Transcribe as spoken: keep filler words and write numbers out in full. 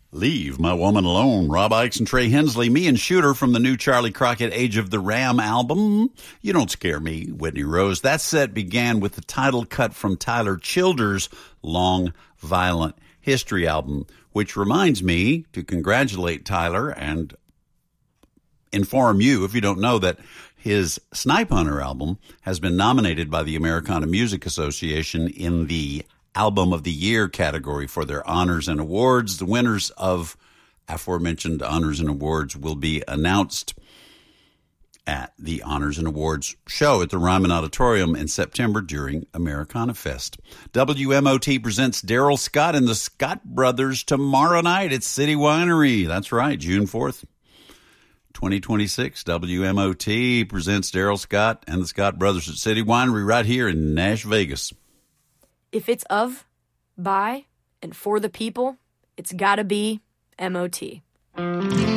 Leave My Woman Alone. Rob Ickes and Trey Hensley. Me and Shooter from the new Charlie Crockett Age of the Ram album. You Don't Scare Me, Whitney Rose. That set began with the title cut from Tyler Childers' Long Violent History album, which reminds me to congratulate Tyler and inform you, if you don't know, that his Snipe Hunter album has been nominated by the Americana Music Association in the Album of the Year category for their honors and awards. The winners of aforementioned honors and awards will be announced at the Honors and Awards show at the Ryman Auditorium in September during Americana Fest. W M O T presents Daryl Scott and the Scott Brothers tomorrow night at City Winery. That's right, June fourth, twenty twenty-six. W M O T presents Daryl Scott and the Scott Brothers at City Winery right here in Nash Vegas. If it's of, by, and for the people, it's gotta be M O T.